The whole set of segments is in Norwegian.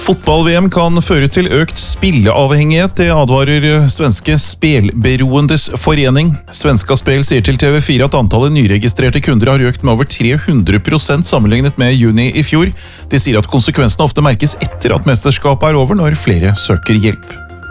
Fotball-VM kan føre til økt spilleavhengighet, det advarer svenske Spelberoendes forening. Svenska Spel sier til TV4 at antallet nyregistrerte kunder har økt med over 300% sammenlignet med juni i fjor. De sier at konsekvensene ofte merkes etter at mesterskapet er over når flere søker hjelp.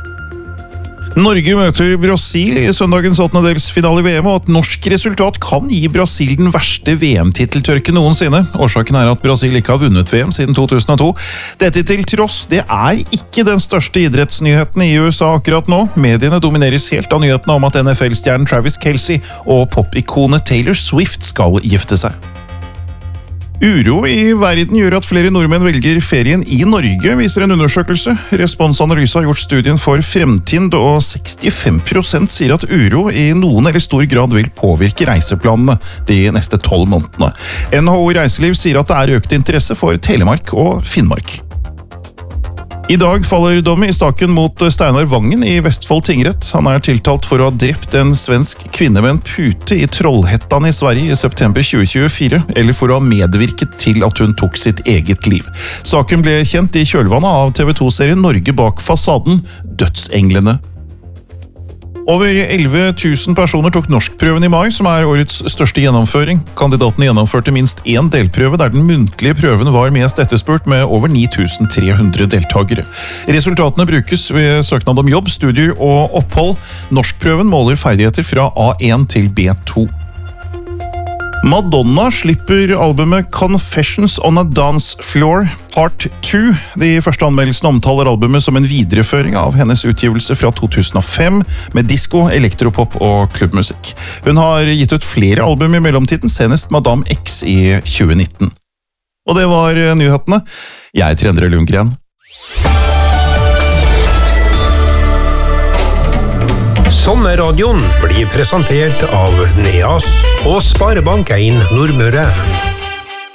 Norge møter Brasil i søndagens 8-delsfinale i VM, og et norsk resultat kan gi Brasil den verste VM-titeltørke noensinne. Årsaken er at Brasil ikke har vunnet VM siden 2002. Dette til tross, det er ikke den største idrettsnyheten i USA akkurat nå. Mediene domineres helt av nyhetene om at NFL-stjernen Travis Kelce og popikonet Taylor Swift skal gifte seg. Uro i verden gjør at flere nordmenn velger ferien i Norge, viser en undersøkelse. Responsanalyse har gjort studien for Fremtind, og 65% sier at uro i noen eller stor grad vil påvirke reiseplanene de neste 12 månedene. NHO Reiseliv sier at det er økt interesse for Telemark og Finnmark. I dag faller dommen i saken mot Steinar Vangen i Vestfold tingrett. Han er tiltalt for å ha drept en svensk kvinne med en pute i Trollhättan i Sverige i september 2024, eller for å ha medvirket til at hun tok sitt eget liv. Saken ble kjent i kjølvannet av TV2-serien Norge bak fasaden, Dødsenglene. Over 11 000 personer tok norskprøven i mai, som er årets største gjennomføring. Kandidatene gjennomførte minst én delprøve, der den muntlige prøven var mest etterspurt med over 9300 deltagere. Resultatene brukes ved søknad om jobb, studier og opphold. Norskprøven måler ferdigheter fra A1 til B2. Madonna slipper albumet Confessions on a Dance Floor Part 2. De første anmeldelsene omtaler albumet som en videreføring av hennes utgivelse fra 2005 med disco, elektropop og klubbmusikk. Hun har gitt ut flere album i mellomtiden, senest Madame X i 2019. Og det var nyhetene. Jeg heter Endre Lundgren. Sommerradioen blir presentert av Neas og Sparebank 1 Nordmøre.